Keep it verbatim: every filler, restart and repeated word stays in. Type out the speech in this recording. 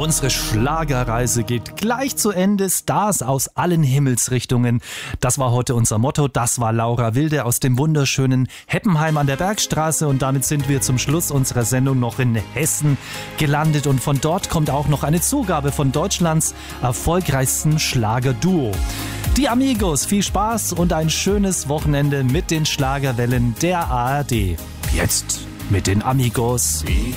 Unsere Schlagerreise geht gleich zu Ende. Stars aus allen Himmelsrichtungen. Das war heute unser Motto. Das war Laura Wilde aus dem wunderschönen Heppenheim an der Bergstraße. Und damit sind wir zum Schluss unserer Sendung noch in Hessen gelandet. Und von dort kommt auch noch eine Zugabe von Deutschlands erfolgreichsten Schlagerduo. Die Amigos, viel Spaß und ein schönes Wochenende mit den Schlagerwellen der A R D. Jetzt mit den Amigos.